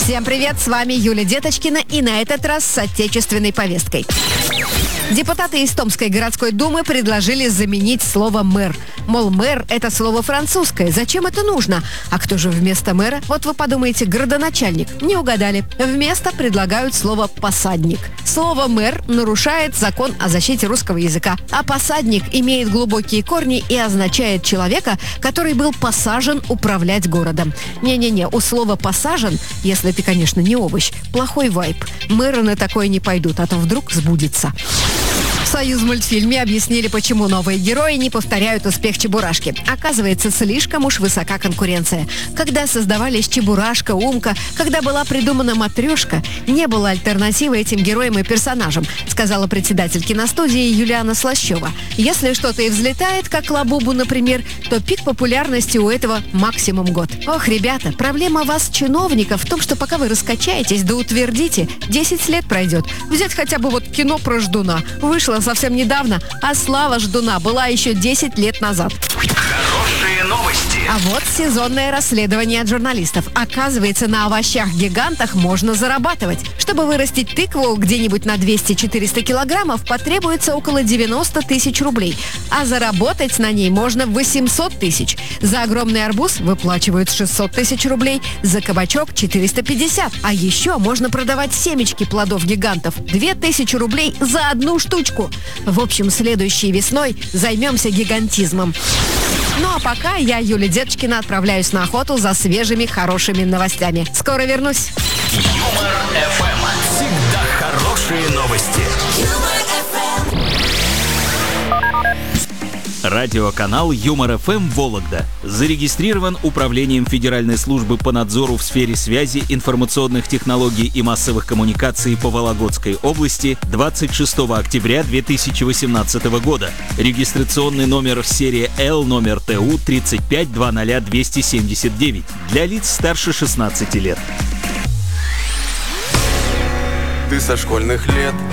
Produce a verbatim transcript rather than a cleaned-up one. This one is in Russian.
Всем привет, с вами Юлия Деточкина, и на этот раз с отечественной повесткой. Депутаты из Томской городской думы предложили заменить слово «мэр». Мол, мэр – это слово французское. Зачем это нужно? А кто же вместо мэра? Вот вы подумаете, градоначальник. Не угадали. Вместо предлагают слово «посадник». Слово «мэр» нарушает закон о защите русского языка, а «посадник» имеет глубокие корни и означает человека, который был посажен управлять городом. Не-не-не, у слова «посажен», если ты, конечно, не овощ, плохой вайб. Мэры на такое не пойдут, а то вдруг сбудется. В «Союзмультфильме» объяснили, почему новые герои не повторяют успех Чебурашки. Оказывается, слишком уж высока конкуренция. Когда создавались Чебурашка, Умка, когда была придумана Матрешка, не было альтернативы этим героям и персонажам, сказала председатель киностудии Юлиана Слащева. Если что-то и взлетает, как Лабубу, например, то пик популярности у этого максимум год. Ох, ребята, проблема вас, чиновников, в том, что пока вы раскачаетесь да утвердите, десять лет пройдет. Взять хотя бы вот кино про Ждуна. Вышло совсем недавно, а слава Ждуна была еще десять лет назад. Хорошие новости. А вот сезонное расследование от журналистов. Оказывается, на овощах-гигантах можно зарабатывать. Чтобы вырастить тыкву где-нибудь на двести-четыреста килограммов, потребуется около девяносто тысяч рублей. А заработать на ней можно восемьсот тысяч. За огромный арбуз выплачивают шестьсот тысяч рублей, за кабачок четыреста пятьдесят. А еще можно продавать семечки плодов гигантов. две тысячи рублей за одну штучку. В общем, следующей весной займемся гигантизмом. Ну а пока я, Юлия Деточкина, отправляюсь на охоту за свежими хорошими новостями. Скоро вернусь. Юмор эф эм. Всегда хорошие новости. Радиоканал Юмор эф эм Вологда зарегистрирован Управлением Федеральной службы по надзору в сфере связи, информационных технологий и массовых коммуникаций по Вологодской области двадцать шестого октября две тысячи восемнадцатого года. Регистрационный номер серии Л номер Т У тридцать пять двадцать двести семьдесят девять для лиц старше шестнадцати лет. Ты со школьных лет